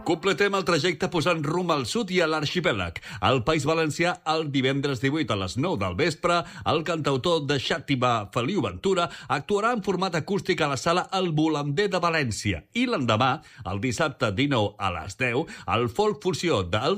Completem el trajecte posant rumb al sud i a l'arxipèlag. Al País Valencià, el divendres 18 a les 9 del vespre, el cantautor de Xàtiva, Feliu Ventura, actuarà en format acústic a la sala El Volander de València. I l'endemà, el dissabte 19 a les 10, el folk fusió del